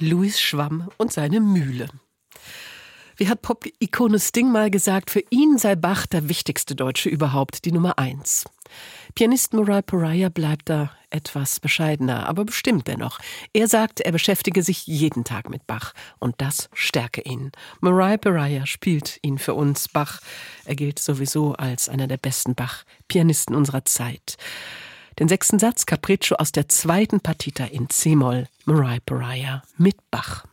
Louis Schwamm und seine Mühle. Wie hat Pop-Ikone Sting mal gesagt, für ihn sei Bach der wichtigste Deutsche überhaupt, die Nummer 1. Pianist Murray Pariah bleibt da etwas bescheidener, aber bestimmt dennoch. Er sagt, er beschäftige sich jeden Tag mit Bach und das stärke ihn. Murray Pariah spielt ihn für uns. Bach, er gilt sowieso als einer der besten Bach-Pianisten unserer Zeit. Den 6. Satz Capriccio aus der 2. Partita in C-Moll, Murray Pariah mit Bach.